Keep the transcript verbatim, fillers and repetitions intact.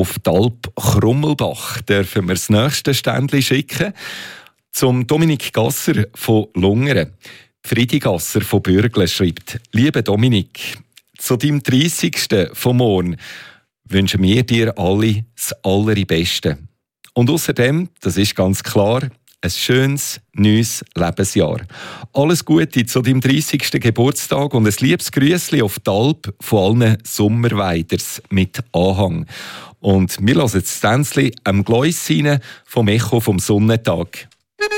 auf die Alp Krummelbach dürfen wir das nächste Ständchen schicken. Zum Dominik Gasser von Lungern. Friedi Gasser von Bürgle schreibt: Lieber Dominik, zu deinem dreißigsten vom Morgen wünschen wir dir alle das Allerbeste. Und außerdem, das ist ganz klar, ein schönes, neues Lebensjahr. Alles Gute zu deinem dreißigsten Geburtstag und ein liebes Grüßli auf die Alp von allen Sommerweiders mit Anhang. Und wir hören das Tänzli am Gleis rein vom Echo vom Sonnentag.